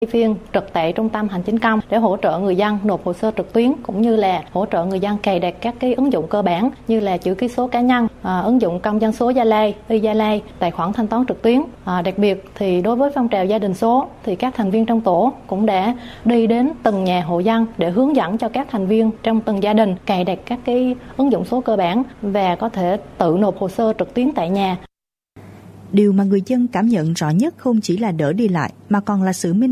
Phiên trực tại trung tâm hành chính công để hỗ trợ người dân nộp hồ sơ trực tuyến, cũng như là hỗ trợ người dân cài đặt các cái ứng dụng cơ bản như là chữ ký số cá nhân, ứng dụng công dân số Gia Lai, Gia Lai, tài khoản thanh toán trực tuyến. Đặc biệt thì đối với phong trào gia đình số thì các thành viên trong tổ cũng đã đi đến từng nhà hộ dân để hướng dẫn cho các thành viên trong từng gia đình cài đặt các cái ứng dụng số cơ bản và có thể tự nộp hồ sơ trực tuyến tại nhà. Điều mà người dân cảm nhận rõ nhất không chỉ là đỡ đi lại mà còn là sự minh